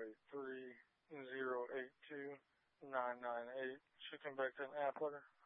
583-082-998. She came back to an app letter.